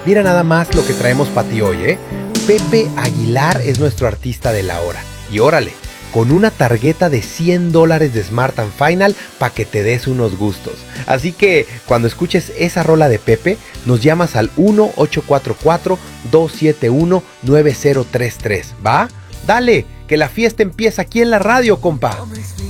Mira nada más lo que traemos para ti hoy, ¿eh? Pepe Aguilar es nuestro artista de la hora. Y órale, con una tarjeta de $100 de Smart & Final para que te des unos gustos. Así que cuando escuches esa rola de Pepe, nos llamas al 1-844-271-9033, ¿va? Dale, que la fiesta empieza aquí en la radio, compa.